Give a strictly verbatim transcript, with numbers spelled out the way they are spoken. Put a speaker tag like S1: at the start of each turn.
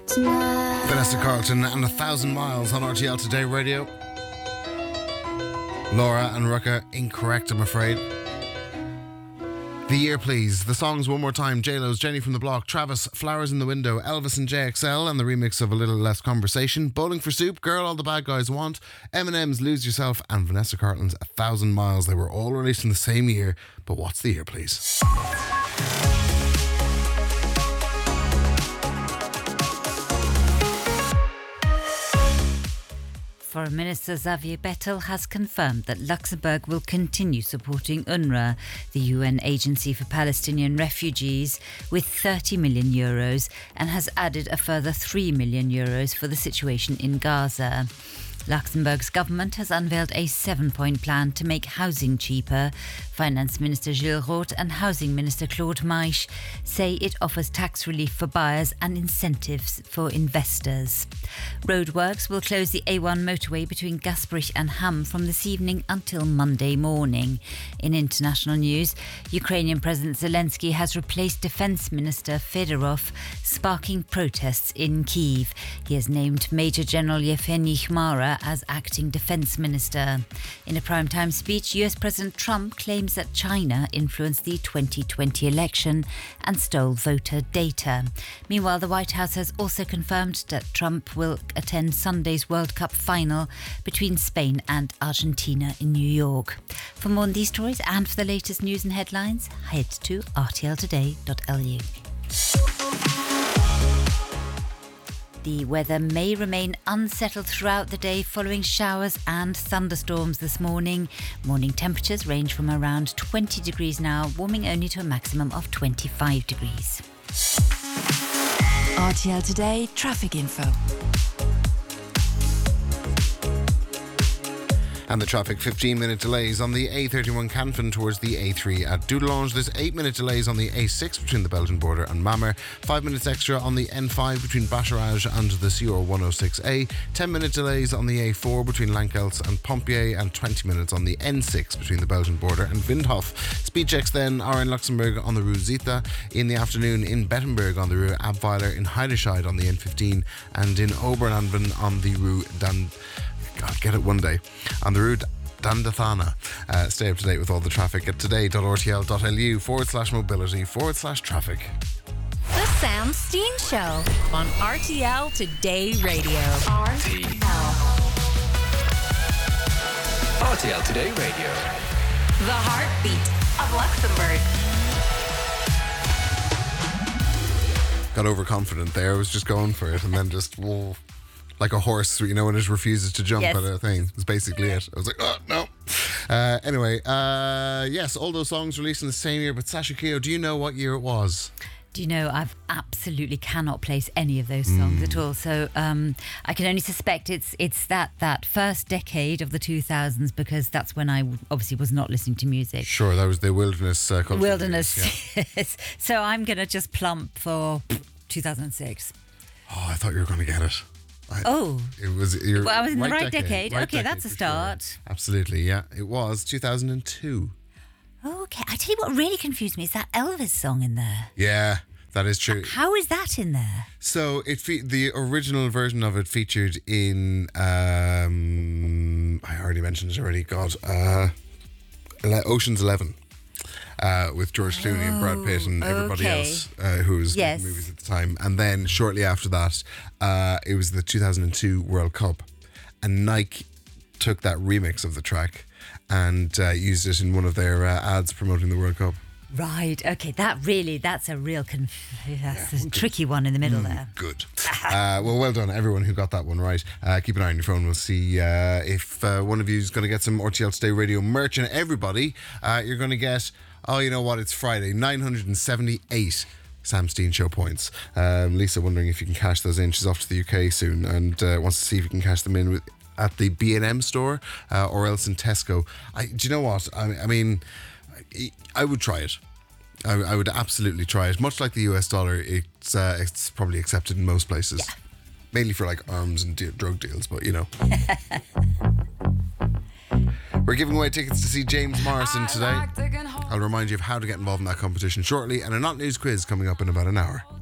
S1: Vanessa Carlton and A Thousand Miles on R T L Today Radio. Laura and Rucka, incorrect, I'm afraid. The year, please. The songs one more time. J-Lo's Jenny from the Block, Travis, Flowers in the Window, Elvis and J X L, and the remix of A Little Less Conversation, Bowling for Soup, Girl All the Bad Guys Want, Eminem's Lose Yourself, and Vanessa Carlton's A Thousand Miles. They were all released in the same year, but what's the year, please?
S2: Foreign Minister Xavier Bettel has confirmed that Luxembourg will continue supporting UNRWA, the U N Agency for Palestinian Refugees, with thirty million euros and has added a further three million euros for the situation in Gaza. Luxembourg's government has unveiled a seven-point plan to make housing cheaper. Finance Minister Gilles Roth and Housing Minister Claude Maisch say it offers tax relief for buyers and incentives for investors. Roadworks will close the A one motorway between Gasperich and Hamm from this evening until Monday morning. In international news, Ukrainian President Zelensky has replaced Defence Minister Fedorov, sparking protests in Kyiv. He has named Major General Yevgeny Khmara as acting defence minister. In a primetime speech, U S President Trump claims that China influenced the twenty twenty election and stole voter data. Meanwhile, the White House has also confirmed that Trump will attend Sunday's World Cup final between Spain and Argentina in New York. For more on these stories and for the latest news and headlines, head to r t l today dot l u. The weather may remain unsettled throughout the day following showers and thunderstorms this morning. Morning temperatures range from around twenty degrees now, warming only to a maximum of twenty-five degrees.
S3: R T L Today traffic info.
S1: And the traffic, fifteen minute delays on the A thirty-one Canfin towards the A three at Dudelange. There's eight minute delays on the A six between the Belgian border and Mammer. five minutes extra on the N five between Bacharage and the C R one oh six A. ten minute delays on the A four between Lankels and Pompier, and twenty minutes on the N six between the Belgian border and Windhof. Speed checks then are in Luxembourg on the Rue Zita, in the afternoon in Bettenberg on the Rue Abweiler, in Heidescheid on the N fifteen, and in Obernanven on the Rue Dan... God, get it one day. On the route Dandathana. Uh, stay up to date with all the traffic at today.rtl.lu forward slash mobility forward slash traffic.
S4: The Sam Steen Show on R T L Today Radio. R T L.
S5: R T L Today Radio.
S4: The heartbeat of Luxembourg.
S1: Got overconfident there. I was just going for it and then just... Whoa. Like a horse, you know, when it refuses to jump
S2: yes.
S1: at a thing. That's basically it. I was like, oh, no. Uh, anyway, uh, yes, all those songs released in the same year. But Sasha Keogh, do you know what year it was?
S2: Do you know, I've absolutely cannot place any of those songs mm. at all. So um, I can only suspect it's it's that, that first decade of the two thousands, because that's when I obviously was not listening to music.
S1: Sure, that was the Wilderness uh, culture.
S2: Wilderness,
S1: yeah.
S2: Yes. So I'm going to just plump for two thousand six.
S1: Oh, I thought you were going to get it. I,
S2: oh,
S1: it was. Well,
S2: I was in
S1: right
S2: the right
S1: decade.
S2: decade.
S1: Right
S2: okay,
S1: decade
S2: that's a start.
S1: Sure. Absolutely, yeah. It was two thousand two.
S2: Okay, I tell you what really confused me is that Elvis song in there.
S1: Yeah, that is true.
S2: How is that in there?
S1: So it fe- the original version of it featured in. Um, I already mentioned it already. God, uh, Ocean's Eleven. Uh, with George Clooney oh, and Brad Pitt and everybody
S2: okay.
S1: else uh, who was
S2: yes.
S1: in movies at the time. And then shortly after that, uh, it was the two thousand two World Cup. And Nike took that remix of the track and uh, used it in one of their uh, ads promoting the World Cup.
S2: Right, okay, that really, that's a real conf- that's
S1: yeah,
S2: a tricky one in the middle
S1: mm,
S2: there.
S1: Good. uh, well, well done, everyone who got that one right. Uh, keep an eye on your phone. We'll see uh, if uh, one of you is going to get some R T L Today Radio merch. And everybody, uh, you're going to get, oh, you know what, it's Friday, nine hundred seventy-eight Sam Steen Show points. Um, Lisa wondering if you can cash those in. She's off to the U K soon and uh, wants to see if you can cash them in with, at the B and M store uh, or else in Tesco. I, do you know what? I, I mean... I would try it. I, I would absolutely try it. Much like the U S dollar, it's uh, it's probably accepted in most places.
S2: Yeah.
S1: Mainly for like arms and de- drug deals, but you know. We're giving away tickets to see James Morrison today. I'll remind you of how to get involved in that competition shortly, and a Not News quiz coming up in about an hour.